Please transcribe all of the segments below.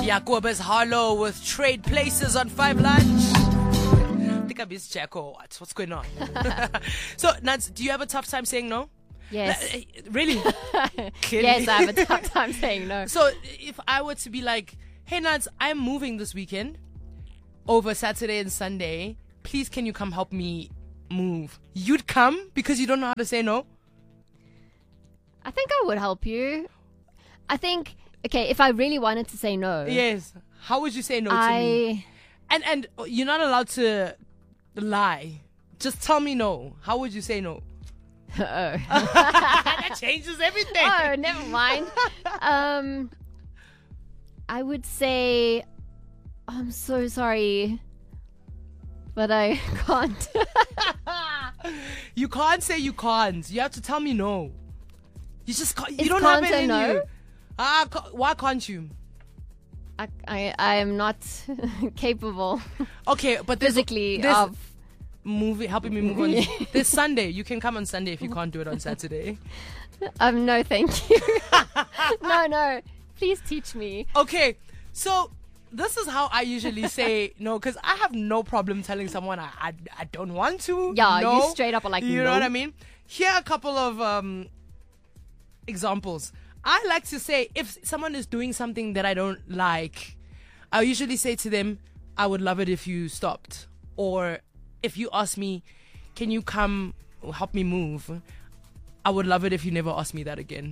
Jacobus Harlow with Trade Places on 5 Lunch. I think I missed Jack or what? What's going on? So, Nads, do you have a tough time saying no? Yes. Really? Yes, I have a tough time saying no. So, if I were to be like, hey, Nads, I'm moving this weekend over Saturday and Sunday. Please, can you come help me move? You'd come because you don't know how to say no? I think I would help you. I think, okay, if I really wanted to say no. Yes. How would you say no to me? And you're not allowed to lie. Just tell me no. How would you say no? Oh. That changes everything. Oh, never mind. I would say, I'm so sorry, but I can't. You can't say you can't. You have to tell me no. You just can't. You Is don't have can't it a in no? you. Why can't you? I am not capable Okay, but there's physically there's of helping me move on. This Sunday. You can come on Sunday if you can't do it on Saturday. no, thank you. No, please teach me. Okay, so this is how I usually say no, because I have no problem telling someone I don't want to. Yeah, no. you straight up are like, You no. know what I mean? Here are a couple of examples. I like to say, if someone is doing something that I don't like, I usually say to them, I would love it if you stopped. Or if you ask me, can you come help me move? I would love it if you never ask me that again.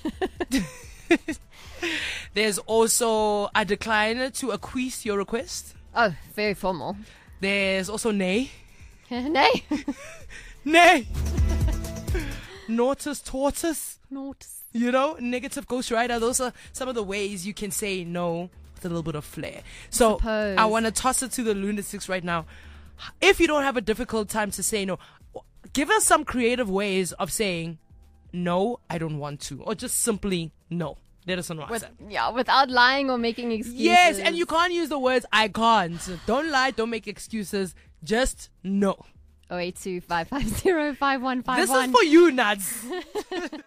There's also a decline to acquiesce your request. Oh, very formal. There's also nay. Nay. Nay. Naughtus, tortoise. Notice. You know, negative ghostwriter. Those are some of the ways you can say no with a little bit of flair. So I want to toss it to the lunatics right now. If you don't have a difficult time to say no, give us some creative ways of saying no, I don't want to, or just simply no. Let us know. Without lying or making excuses. Yes, and you can't use the words I can't. Don't lie, don't make excuses. Just no. 082 550 5151. This is for you, Nads.